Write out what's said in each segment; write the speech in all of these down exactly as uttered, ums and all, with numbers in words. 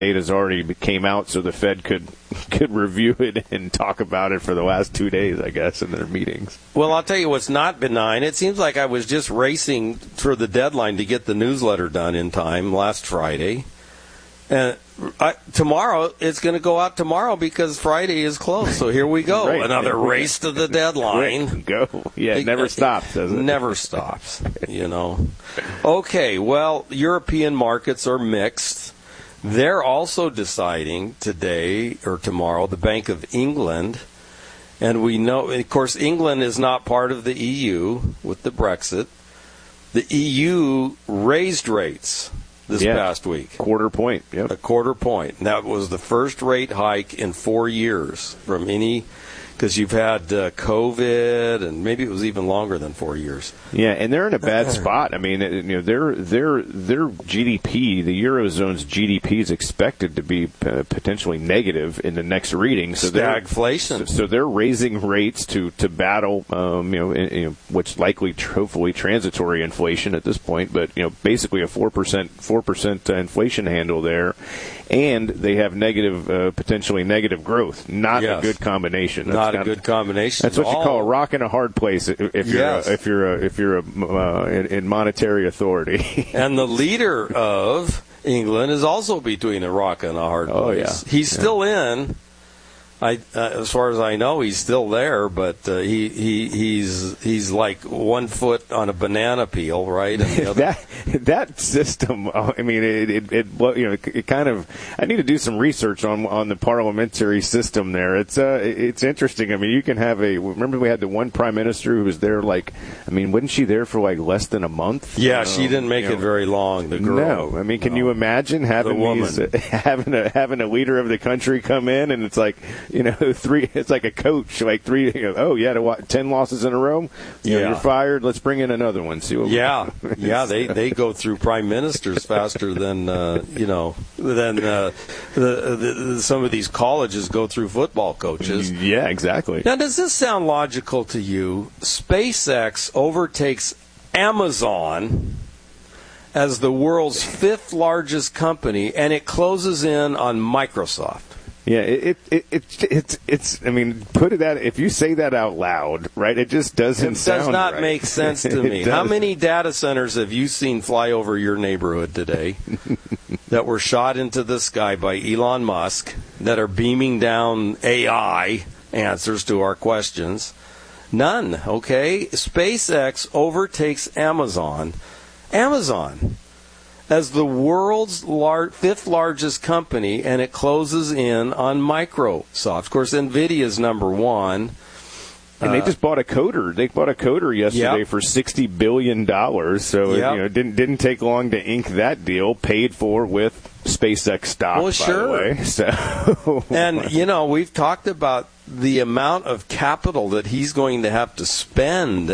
has already came out, so the Fed could could review it and talk about it for the last two days, I guess, in their meetings. Well, I'll tell you what's not benign. It seems like I was just racing for the deadline to get the newsletter done in time last Friday. And I, tomorrow, it's going to go out tomorrow because Friday is closed. So here we go. Right. Another race to the deadline. Go. Yeah, it never stops, does it? Never stops, you know. Okay, well, European markets are mixed. They're also deciding today or tomorrow, the Bank of England, and we know, of course, England is not part of the E U with the Brexit. The E U raised rates this yeah, past week. Quarter point, yep. A quarter point. And that was the first rate hike in four years from any, because you've had uh, COVID, and maybe it was even longer than four years. Yeah, and they're in a bad spot. I mean, you know, their their their G D P, the Eurozone's G D P is expected to be uh, potentially negative in the next reading. So Stagflation. So, so they're raising rates to to battle, um, you know, in, you know, what's likely, hopefully, transitory inflation at this point. But you know, basically a four percent four percent inflation handle there, and they have negative, uh, potentially negative growth. Not yes. a good combination. That's Not not a good combination. That's what you call a rock and a hard place if you're yes. a, if you're a, if you're a, uh, in, in monetary authority. And the leader of England is also between a rock and a hard place. Oh, yeah. He's yeah. still in. I, uh, as far as I know, he's still there, but uh, he, he he's he's like one foot on a banana peel, right? And the other... that that system, I mean, it, it, it you know, it kind of. I need to do some research on on the parliamentary system there. It's uh, it's interesting. I mean, you can have a. Remember, we had the one prime minister who was there, like, I mean, wasn't she there for like less than a month? Yeah, um, she didn't make you it know, very long. The girl. No, I mean, can no. you imagine having the woman. these, having a having a leader of the country come in and it's like. You know, three. It's like a coach, like three. You know, oh, yeah, to what, ten losses in a row. You know, yeah, you're fired. Let's bring in another one. See what. Yeah, yeah. They they go through prime ministers faster than uh, you know than uh, the, the, some of these colleges go through football coaches. Yeah, exactly. Now, does this sound logical to you? SpaceX overtakes Amazon as the world's fifth largest company, and it closes in on Microsoft. Yeah, it, it, it, it's, it's, I mean, put it that, if you say that out loud, right, it just doesn't it sound does not right. make sense to me. How many data centers have you seen fly over your neighborhood today that were shot into the sky by Elon Musk that are beaming down A I answers to our questions? None, okay? SpaceX overtakes Amazon. Amazon. As the world's lar- fifth largest company, and it closes in on Microsoft. Of course, NVIDIA is number one. And uh, they just bought a coder. They bought a coder yesterday yep. for sixty billion dollars. So yep. you know, it didn't didn't take long to ink that deal. Paid for with SpaceX stock. Well, by sure. the way. So, and you know, we've talked about the amount of capital that he's going to have to spend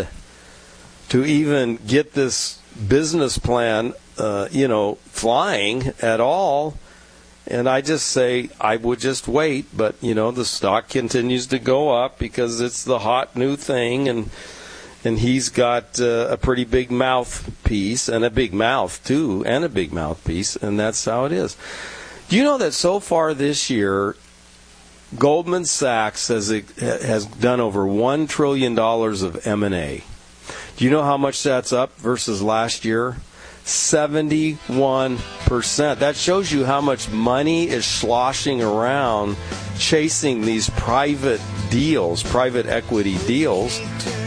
to even get this business plan. Uh, you know, flying at all. And I just say I would just wait. But, you know, the stock continues to go up because it's the hot new thing. And and he's got uh, a pretty big mouthpiece and a big mouth, too, and a big mouthpiece. And that's how it is. Do you know that so far this year, Goldman Sachs has, has done over one trillion dollars of M and A? Do you know how much that's up versus last year? seventy-one percent. That shows you how much money is sloshing around chasing these private deals, private equity deals.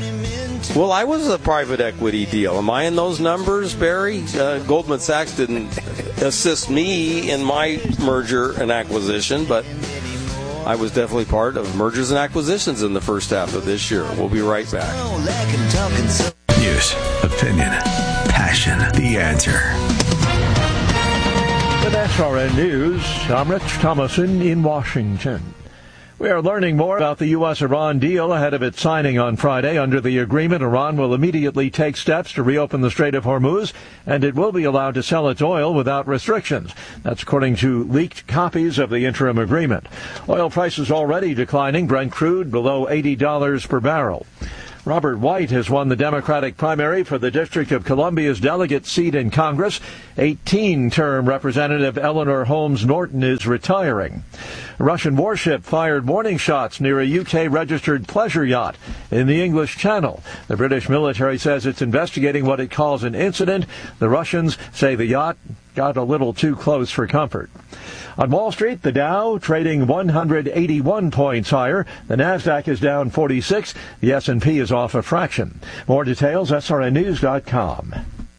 Well, I was a private equity deal. Am I in those numbers, Barry? Uh, Goldman Sachs didn't assist me in my merger and acquisition, but I was definitely part of mergers and acquisitions in the first half of this year. We'll be right back. News, opinion, passion, the answer. With S R N News, I'm Rich Thomason in Washington. We are learning more about the U S Iran deal ahead of its signing on Friday. Under the agreement, Iran will immediately take steps to reopen the Strait of Hormuz, and it will be allowed to sell its oil without restrictions. That's according to leaked copies of the interim agreement. Oil prices already declining, Brent crude below eighty dollars per barrel. Robert White has won the Democratic primary for the District of Columbia's delegate seat in Congress. eighteen-term Representative Eleanor Holmes Norton is retiring. A Russian warship fired warning shots near a U K-registered pleasure yacht in the English Channel. The British military says it's investigating what it calls an incident. The Russians say the yacht got a little too close for comfort. On Wall Street, the Dow trading one hundred eighty-one points higher. The Nasdaq is down forty-six. The S and P is off a fraction. More details, S R N news dot com.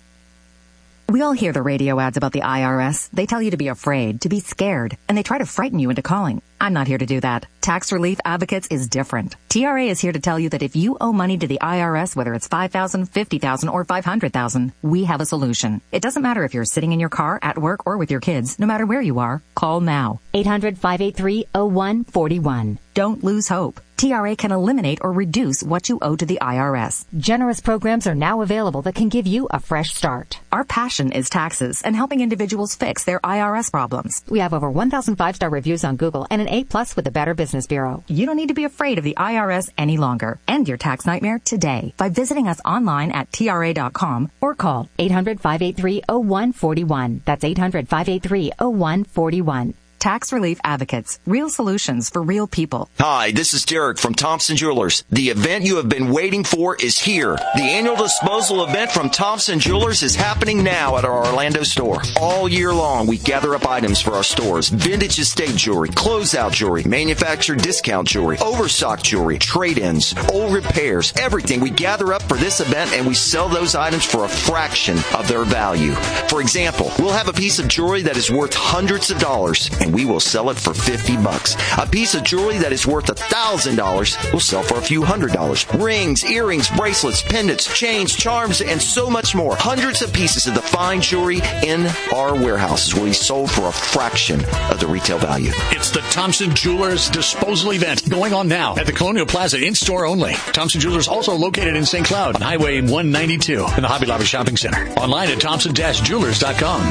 We all hear the radio ads about the I R S. They tell you to be afraid, to be scared, and they try to frighten you into calling. I'm not here to do that. Tax Relief Advocates is different. T R A is here to tell you that if you owe money to the I R S, whether it's five thousand dollars, fifty thousand dollars, or five hundred thousand dollars, we have a solution. It doesn't matter if you're sitting in your car, at work, or with your kids. No matter where you are, call now. eight hundred, five eight three, oh one four one. Don't lose hope. T R A can eliminate or reduce what you owe to the I R S. Generous programs are now available that can give you a fresh start. Our passion is taxes and helping individuals fix their I R S problems. We have over one thousand five-star reviews on Google and an A plus with the Better Business Bureau. You don't need to be afraid of the I R S any longer. End your tax nightmare today by visiting us online at T R A dot com or call eight hundred, five eight three, oh one four one. That's eight hundred, five eight three, oh one four one. Tax Relief Advocates. Real solutions for real people. Hi, this is Derek from Thompson Jewelers. The event you have been waiting for is here. The annual disposal event from Thompson Jewelers is happening now at our Orlando store. All year long, we gather up items for our stores. Vintage estate jewelry, closeout jewelry, manufactured discount jewelry, overstock jewelry, trade-ins, old repairs, everything. We gather up for this event and we sell those items for a fraction of their value. For example, we'll have a piece of jewelry that is worth hundreds of dollars and we will sell it for fifty bucks. A piece of jewelry that is worth one thousand dollars will sell for a few hundred dollars. Rings, earrings, bracelets, pendants, chains, charms, and so much more. Hundreds of pieces of the fine jewelry in our warehouses will be sold for a fraction of the retail value. It's the Thompson Jewelers Disposal Event going on now at the Colonial Plaza in-store only. Thompson Jewelers also located in Saint Cloud on Highway one ninety-two in the Hobby Lobby Shopping Center. Online at thompson dash jewelers dot com.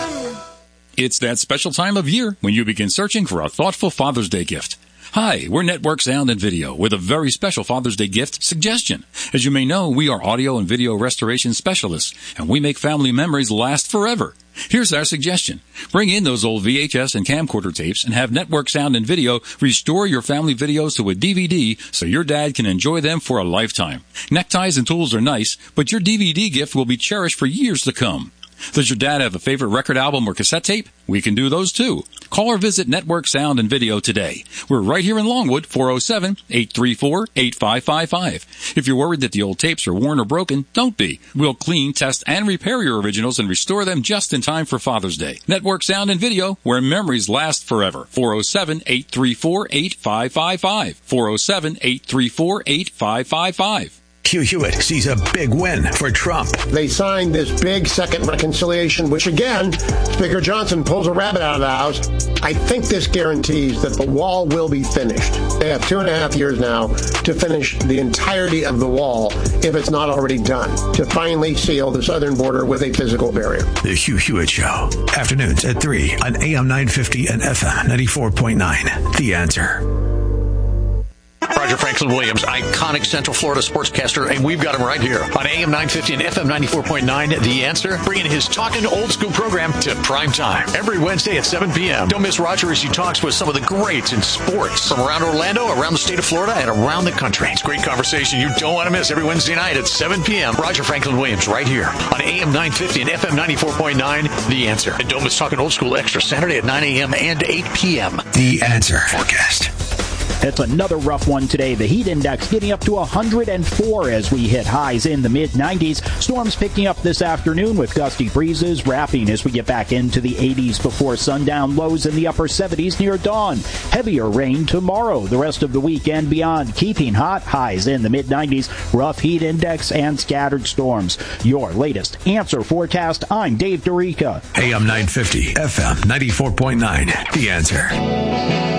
It's that special time of year when you begin searching for a thoughtful Father's Day gift. Hi, we're Network Sound and Video with a very special Father's Day gift suggestion. As you may know, we are audio and video restoration specialists, and we make family memories last forever. Here's our suggestion. Bring in those old V H S and camcorder tapes and have Network Sound and Video restore your family videos to a D V D so your dad can enjoy them for a lifetime. Neckties and tools are nice, but your D V D gift will be cherished for years to come. Does your dad have a favorite record album or cassette tape? We can do those too. Call or visit Network Sound and Video today. We're right here in Longwood, four oh seven, eight three four, eight five five five. If you're worried that the old tapes are worn or broken, don't be. We'll clean, test, and repair your originals and restore them just in time for Father's Day. Network Sound and Video, where memories last forever. four oh seven, eight three four, eight five five five. four oh seven, eight three four, eight five five five. Hugh Hewitt sees a big win for Trump. They signed this big second reconciliation, which again, Speaker Johnson pulls a rabbit out of the house. I think this guarantees that the wall will be finished. They have two and a half years now to finish the entirety of the wall, if it's not already done, to finally seal the southern border with a physical barrier. The Hugh Hewitt Show. Afternoons at three on A M nine fifty and F M ninety-four point nine. The Answer. Roger Franklin Williams, iconic Central Florida sportscaster, and we've got him right here on A M nine fifty and F M ninety-four point nine, The Answer, bringing his Talking Old School program to prime time every Wednesday at seven p.m. Don't miss Roger as he talks with some of the greats in sports from around Orlando, around the state of Florida, and around the country. It's a great conversation you don't want to miss every Wednesday night at seven p.m. Roger Franklin Williams right here on A M nine fifty and F M ninety-four point nine, The Answer. And don't miss Talking Old School Extra Saturday at nine a.m. and eight p.m. The Answer forecast. It's another rough one today. The heat index getting up to one hundred four as we hit highs in the mid nineties. Storms picking up this afternoon with gusty breezes wrapping as we get back into the eighties before sundown. Lows in the upper seventies near dawn. Heavier rain tomorrow. The rest of the week and beyond keeping hot. Highs in the mid nineties. Rough heat index and scattered storms. Your latest Answer forecast. I'm Dave Dorica. A M nine fifty, F M ninety-four point nine. The Answer.